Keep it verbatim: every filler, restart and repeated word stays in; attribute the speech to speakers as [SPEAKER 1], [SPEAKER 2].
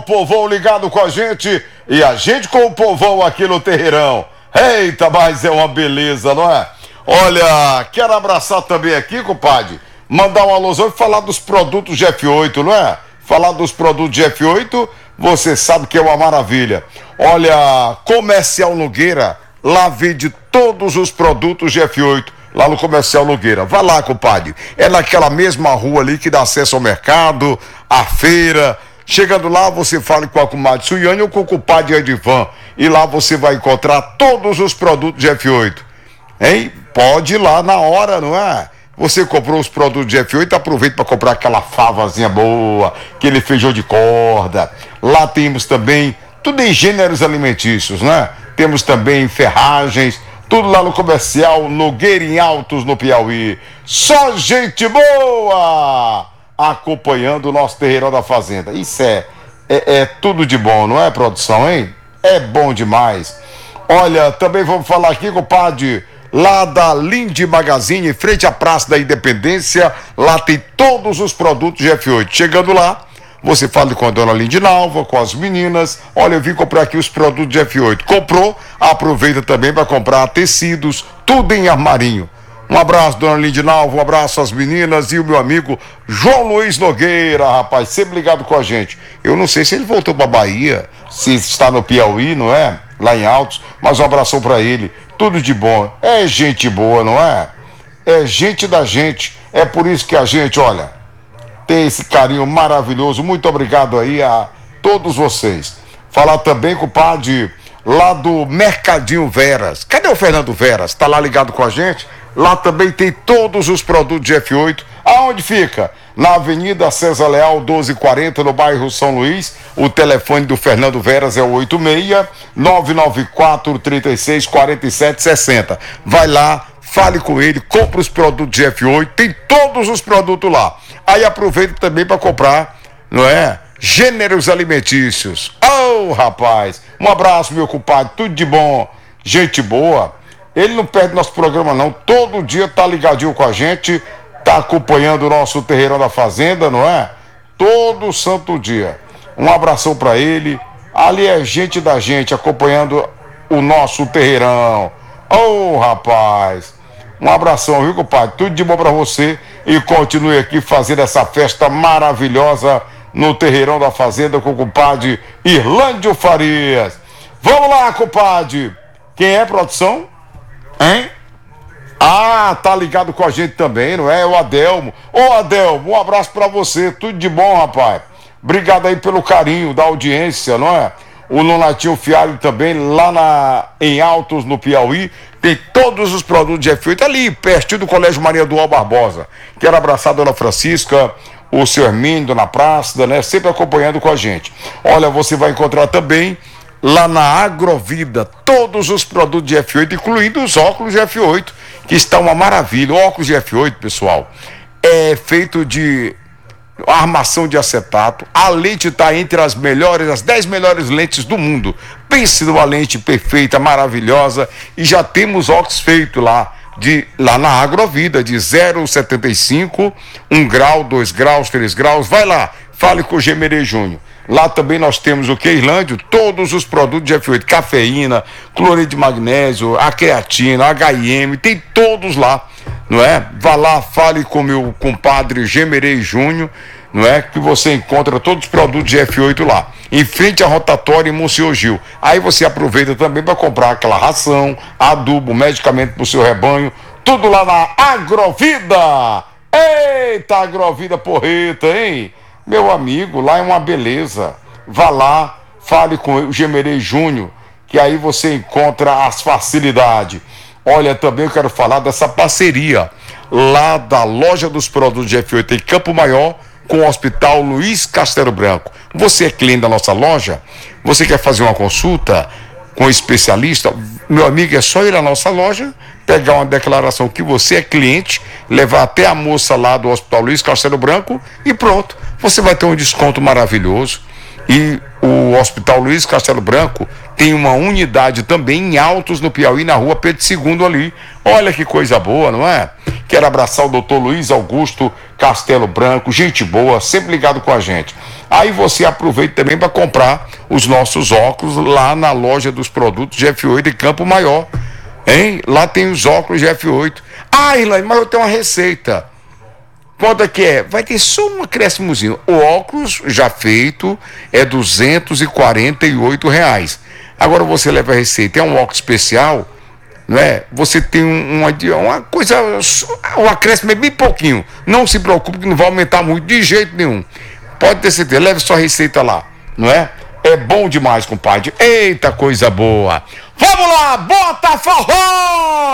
[SPEAKER 1] povão ligado com a gente e a gente com o povão aqui no Terreirão. Eita, mas é uma beleza, não é? Olha, quero abraçar também aqui, compadre, mandar um alusão e falar dos produtos de F oito, não é? Falar dos produtos de F oito, você sabe que é uma maravilha. Olha, Comercial Nogueira, lá vende todos os produtos de F oito, lá no Comercial Nogueira. Vai lá, compadre, é naquela mesma rua ali que dá acesso ao mercado, à feira. Chegando lá, você fala com a comadre Suiane ou com o compadre Edivan, e lá você vai encontrar todos os produtos de F oito. Hein? Pode ir lá na hora, não é? Você comprou os produtos de F oito, aproveita para comprar aquela favazinha boa, aquele feijão de corda. Lá temos também tudo em gêneros alimentícios, né? Temos também ferragens, tudo lá no Comercial Nogueira, em Altos, no Piauí. Só gente boa acompanhando o nosso Terreirão da Fazenda. Isso é, é, é tudo de bom, não é, produção, hein? É bom demais. Olha, também vamos falar aqui, compadre, lá da Linde Magazine, em frente à Praça da Independência. Lá tem todos os produtos de F oito. Chegando lá, você fala com a dona Lindinalva, com as meninas. Olha, eu vim comprar aqui os produtos de F oito. Comprou, aproveita também para comprar tecidos, tudo em armarinho. Um abraço, dona Lindinalva, um abraço às meninas e o meu amigo João Luiz Nogueira, rapaz, sempre ligado com a gente. Eu não sei se ele voltou para Bahia, se está no Piauí, não é? Lá em Altos, mas um abração para ele. Tudo de bom. É gente boa, não é? É gente da gente. É por isso que a gente, olha, tem esse carinho maravilhoso. Muito obrigado aí a todos vocês. Falar também, compadre, lá do Mercadinho Veras. Cadê o Fernando Veras? Tá lá ligado com a gente? Lá também tem todos os produtos de F oito. Aonde fica? Na Avenida César Leal, doze quarenta, no bairro São Luís. O telefone do Fernando Veras é o oito seis, nove nove quatro, três seis, quatro sete seis zero. Vai lá, fale com ele, compre os produtos de F oito, tem todos os produtos lá. Aí aproveita também para comprar, não é? Gêneros alimentícios. Oh, rapaz, um abraço, meu compadre, tudo de bom, gente boa. Ele não perde nosso programa, não. Todo dia tá ligadinho com a gente, tá acompanhando o nosso Terreirão da Fazenda, não é? Todo santo dia. Um abração para ele. Ali é gente da gente acompanhando o nosso Terreirão. Oh, rapaz. Um abração, viu, compadre? Tudo de bom para você e continue aqui fazendo essa festa maravilhosa no Terreirão da Fazenda com o compadre Irlândio Farias. Vamos lá, compadre. Quem é, produção? Hein? Ah, tá ligado com a gente também, não é? O Adelmo. Ô, Adelmo, um abraço pra você. Tudo de bom, rapaz. Obrigado aí pelo carinho da audiência, não é? O Nonatinho Fialho também, lá na, em Altos, no Piauí. Tem todos os produtos de F oito ali, pertinho do Colégio Maria do Al Barbosa. Quero abraçar a dona Francisca, o senhor Hermínio, dona Prácida, né? Sempre acompanhando com a gente. Olha, você vai encontrar também lá na Agrovida todos os produtos de F oito, incluindo os óculos de F oito, que está uma maravilha. O óculos de F oito, pessoal, é feito de armação de acetato. A lente está entre as melhores, as dez melhores lentes do mundo. Pense numa lente perfeita, maravilhosa. E já temos óculos feitos lá, de, lá na Agrovida, de zero vírgula setenta e cinco, um grau, dois graus, três graus. Vai lá, fale com o Gemerê Júnior. Lá também nós temos o que, Irlândio? Todos os produtos de F oito, cafeína, cloreto de magnésio, a creatina, H I M, tem todos lá, não é? Vá lá, fale com meu compadre Gemerei Júnior, não é? Que você encontra todos os produtos de F oito lá, em frente à rotatória em Monsenhor Gil. Aí você aproveita também para comprar aquela ração, adubo, medicamento para o seu rebanho, tudo lá na Agrovida. Eita, Agrovida porreta, hein? Meu amigo, lá é uma beleza. Vá lá, fale com o Gemerei Júnior, que aí você encontra as facilidades. Olha, também eu quero falar dessa parceria lá da loja dos produtos de F oito em Campo Maior com o Hospital Luiz Castelo Branco. Você é cliente da nossa loja? Você quer fazer uma consulta com um especialista? Meu amigo, é só ir à nossa loja, pegar uma declaração que você é cliente, levar até a moça lá do Hospital Luiz Castelo Branco e pronto. Você vai ter um desconto maravilhoso. E o Hospital Luiz Castelo Branco tem uma unidade também em Altos, no Piauí, na rua Pedro segundo ali. Olha que coisa boa, não é? Quero abraçar o doutor Luiz Augusto Castelo Branco, gente boa, sempre ligado com a gente. Aí você aproveita também para comprar os nossos óculos lá na loja dos produtos G F oito em Campo Maior, hein? Lá tem os óculos G F oito. Ah, Elaine, mas eu tenho uma receita. Quanto é que é? Vai ter só um acréscimozinho. O óculos já feito é duzentos e quarenta e oito reais. Agora você leva a receita, é um óculos especial, não é? Você tem um, uma, uma coisa, o acréscimo é bem pouquinho. Não se preocupe que não vai aumentar muito de jeito nenhum. Pode ter certeza, leve sua receita lá, não é? É bom demais, compadre. Eita, coisa boa. Vamos lá, bota forró!